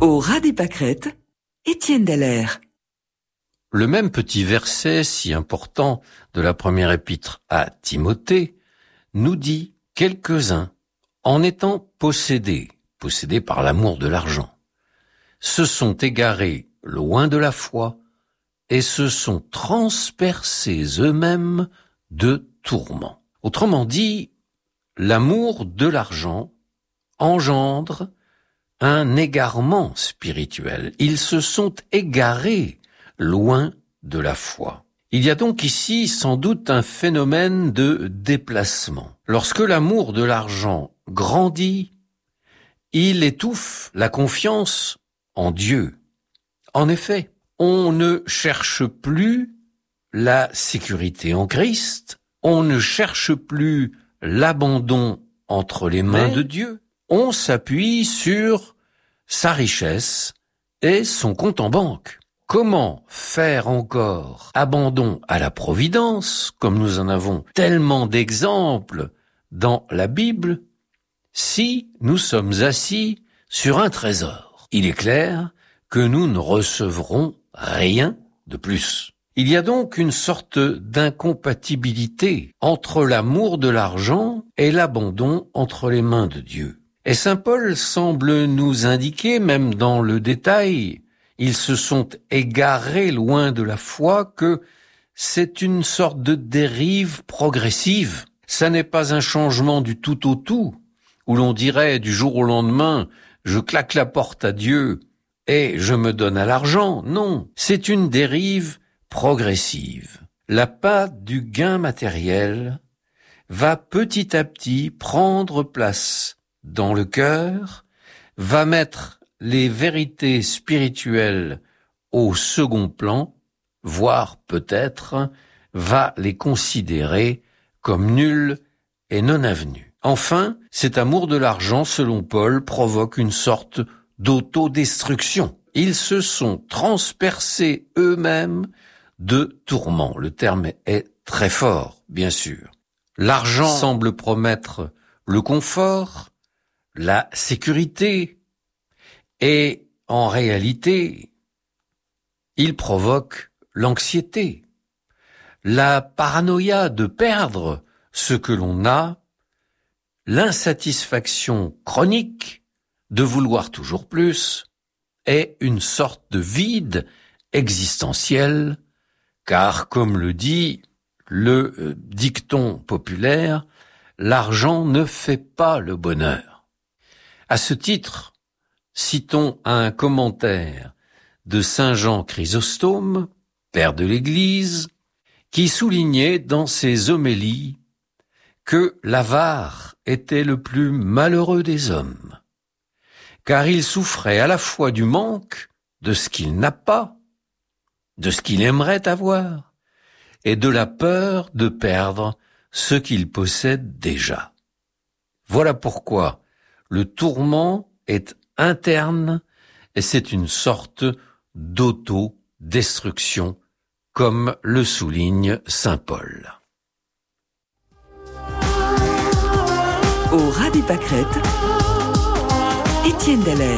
Au ras des pâquerettes, Étienne Dallaire. Le même petit verset si important de la première épître à Timothée nous dit quelques-uns, en étant possédés par l'amour de l'argent, se sont égarés loin de la foi et se sont transpercés eux-mêmes de tourments. Autrement dit, l'amour de l'argent engendre un égarement spirituel. Ils se sont égarés loin de la foi. Il y a donc ici sans doute un phénomène de déplacement. Lorsque l'amour de l'argent grandit, il étouffe la confiance en Dieu. En effet, on ne cherche plus la sécurité en Christ, on ne cherche plus l'abandon entre les mains de Dieu, on s'appuie sur sa richesse et son compte en banque. Comment faire encore abandon à la providence, comme nous en avons tellement d'exemples dans la Bible, si nous sommes assis sur un trésor? Il est clair que nous ne recevrons rien de plus. Il y a donc une sorte d'incompatibilité entre l'amour de l'argent et l'abandon entre les mains de Dieu. Et saint Paul semble nous indiquer, même dans le détail, ils se sont égarés loin de la foi, que c'est une sorte de dérive progressive. Ça n'est pas un changement du tout au tout, où l'on dirait du jour au lendemain, je claque la porte à Dieu et je me donne à l'argent. Non, c'est une dérive progressive. La pâte du gain matériel va petit à petit prendre place dans le cœur, va mettre les vérités spirituelles au second plan, voire peut-être va les considérer comme nulles et non avenues. Enfin, cet amour de l'argent, selon Paul, provoque une sorte d'autodestruction. Ils se sont transpercés eux-mêmes de tourments. Le terme est très fort, bien sûr. L'argent semble promettre le confort, la sécurité, et en réalité, il provoque l'anxiété, la paranoïa de perdre ce que l'on a, l'insatisfaction chronique de vouloir toujours plus, et une sorte de vide existentiel, car comme le dit le dicton populaire, l'argent ne fait pas le bonheur. À ce titre, citons un commentaire de saint Jean Chrysostome, père de l'Église, qui soulignait dans ses homélies que l'avare était le plus malheureux des hommes, car il souffrait à la fois du manque de ce qu'il n'a pas, de ce qu'il aimerait avoir, et de la peur de perdre ce qu'il possède déjà. Voilà pourquoi le tourment est interne et c'est une sorte d'auto-destruction, comme le souligne saint Paul. Au ras des pâquerettes, Étienne Dallaire.